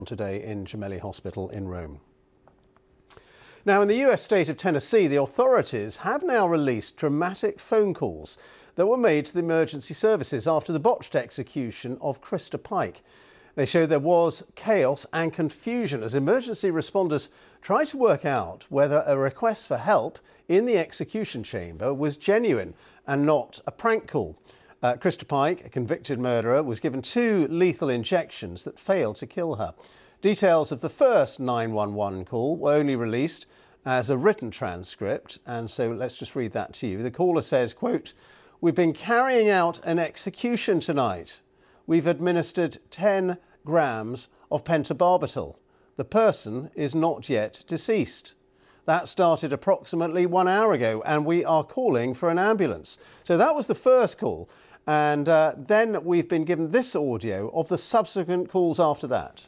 Today in Gemelli Hospital in Rome. Now, in the US state of Tennessee, the authorities have now released dramatic phone calls that were made to the emergency services after the botched execution of Krista Pike. They show there was chaos and confusion as emergency responders tried to work out whether a request for help in the execution chamber was genuine and not a prank call. Krista Pike, a convicted murderer, was given 2 lethal injections that failed to kill her. Details of the first 911 call were only released as a written transcript, and so let's just read that to you. The caller says, quote, "We've been carrying out an execution tonight. We've administered 10 grams of pentobarbital. The person is not yet deceased. That started approximately 1 hour ago, and we are calling for an ambulance." So that was the first call. And then we've been given this audio of the subsequent calls after that.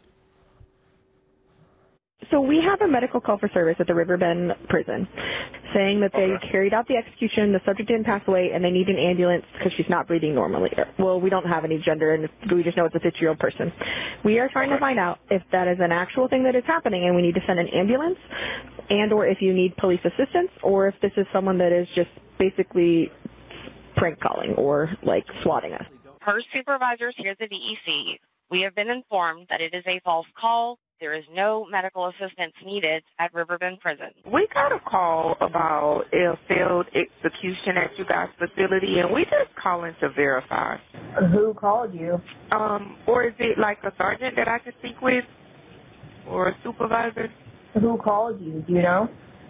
So we have a medical call for service at the Riverbend prison saying that they carried out the execution, the subject didn't pass away, and they need an ambulance because she's not breathing normally. Well, we don't have any gender, and we just know it's a 50-year-old person. We are trying to find out if that is an actual thing that is happening and we need to send an ambulance, and or if you need police assistance, or if this is someone that is just basically prank calling or like swatting us. Per supervisors here at the DEC, we have been informed that it is a false call. There is no medical assistance needed at Riverbend Prison. We got a call about a failed execution at you guys' facility, and we just calling to verify. Who called you? Or is it like a sergeant that I could speak with, or a supervisor? Who called you? Do you know?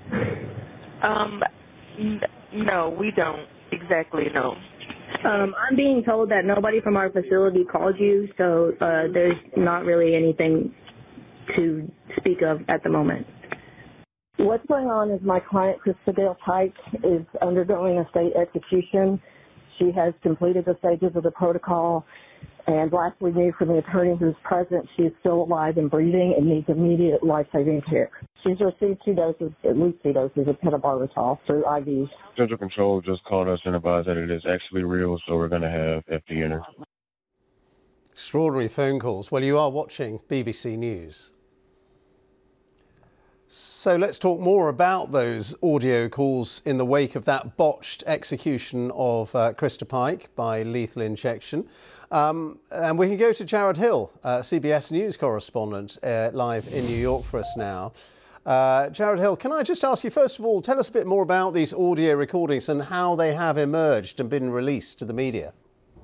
No, we don't exactly know. I'm being told that nobody from our facility called you, so there's not really anything to speak of at the moment. What's going on is my client, Krista Pike, is undergoing a state execution. She has completed the stages of the protocol, and last we knew from the attorney who's present, she is still alive and breathing and needs immediate life-saving care. She's received at least two doses of pentobarbital through IVs. Central Control just called us and advised that it is actually real, so we're going to have FD enter. Extraordinary phone calls. Well, you are watching BBC News. So let's talk more about those audio calls in the wake of that botched execution of Krista Pike by lethal injection. And we can go to Jared Hill, CBS News correspondent, live in New York for us now. Jared Hill, can I just ask you, first of all, tell us a bit more about these audio recordings and how they have emerged and been released to the media?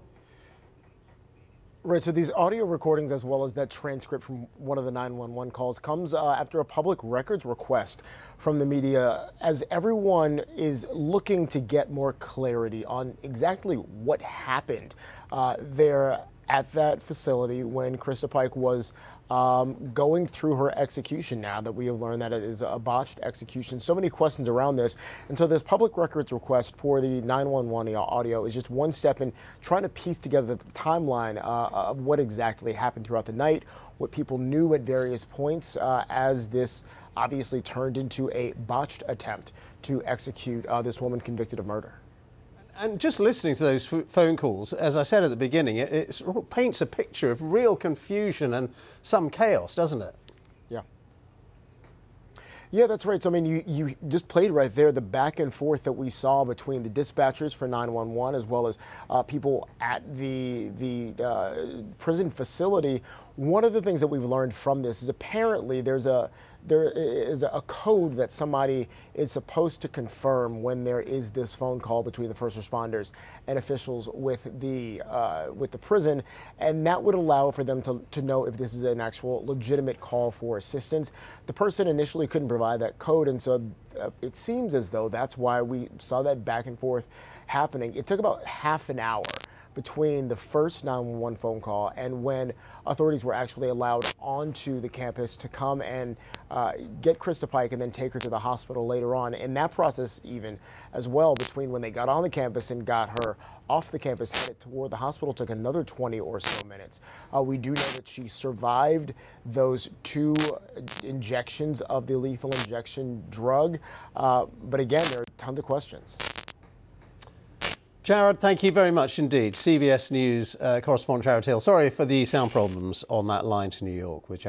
Right, so these audio recordings, as well as that transcript from one of the 911 calls, comes after a public records request from the media, as everyone is looking to get more clarity on exactly what happened there at that facility when Krista Pike was going through her execution, now that we have learned that it is a botched execution. So many questions around this. And so this public records request for the 911 audio is just one step in trying to piece together the timeline of what exactly happened throughout the night, what people knew at various points as this obviously turned into a botched attempt to execute this woman convicted of murder. And just listening to those phone calls, as I said at the beginning, it paints a picture of real confusion and some chaos, doesn't it? Yeah. Yeah, that's right. So, I mean, you just played right there the back and forth that we saw between the dispatchers for 911 as well as people at the prison facility. One of the things that we've learned from this is apparently there is a code that somebody is supposed to confirm when there is this phone call between the first responders and officials with the prison, and that would allow for them to know if this is an actual legitimate call for assistance. The person initially couldn't provide that code, and so it seems as though that's why we saw that back and forth happening. It took about half an hour between the first 911 phone call and when authorities were actually allowed onto the campus to come and get Krista Pike and then take her to the hospital later on. In that process, even as well, between when they got on the campus and got her off the campus headed toward the hospital, took another 20 or so minutes. We do know that she survived those 2 injections of the lethal injection drug. But again, there are tons of questions. Jared, thank you very much indeed. CBS News correspondent Jared Hill. Sorry for the sound problems on that line to New York with Jared.